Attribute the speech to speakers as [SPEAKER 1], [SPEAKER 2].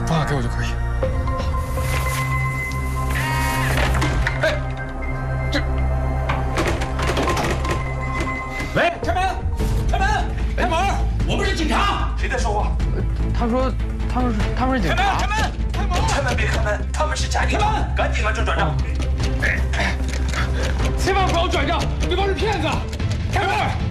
[SPEAKER 1] 拨打给我就可以。哎，这，喂，开门，开门，开门！我们是警察。
[SPEAKER 2] 谁在说话？
[SPEAKER 1] 他说他们是警察。
[SPEAKER 2] 开门，开门！千万别开门，他们是假警察，赶紧完成转账。
[SPEAKER 1] 千万不要转账，对方是骗子！开门！